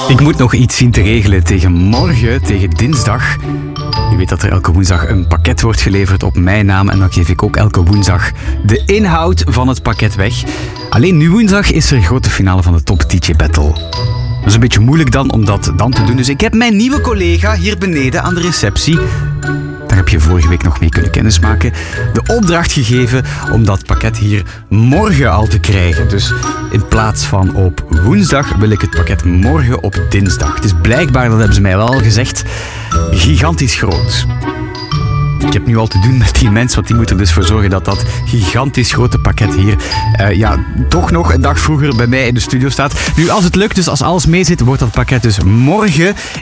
Ik moet nog iets zien te regelen tegen morgen, tegen dinsdag. Je weet dat er elke woensdag een pakket wordt geleverd op mijn naam en dan geef ik ook elke woensdag de inhoud van het pakket weg. Alleen nu woensdag is er een grote finale van de Top DJ Battle. Dat is een beetje moeilijk dan om dat dan te doen, dus ik heb mijn nieuwe collega hier beneden aan de receptie, daar heb je vorige week nog mee kunnen kennismaken, de opdracht gegeven om dat pakket hier morgen al te krijgen. Dus in plaats van op woensdag wil ik het pakket morgen op dinsdag. Het is blijkbaar, dat hebben ze mij wel al gezegd, gigantisch groot. Ik heb nu al te doen met die mensen, want die moeten er dus voor zorgen dat dat gigantisch grote pakket hier toch nog een dag vroeger bij mij in de studio staat. Nu, als het lukt, dus als alles mee zit, wordt dat pakket dus morgen